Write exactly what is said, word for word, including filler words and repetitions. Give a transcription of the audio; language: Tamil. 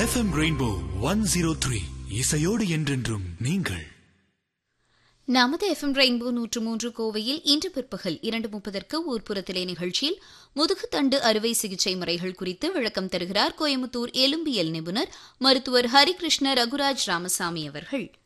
FM rainbow one zero three இசையோடு என்றென்றும் நீங்கள். நமது எஃப்எம் ரெயின்போ நூற்று மூன்று கோவையில் இன்று பிற்பகல் இரண்டு முப்பதற்கு ஊர்ப்புறத்திலே நிகழ்ச்சியில் முதுகுத்தண்டு அறுவை சிகிச்சை முறைகள் குறித்து விளக்கம் தருகிறார் கோயம்புத்தூர் எலும்பியல் நிபுணர் மருத்துவர் ஹரிகிருஷ்ண ரகுராஜ் ராமசாமி அவர்கள்.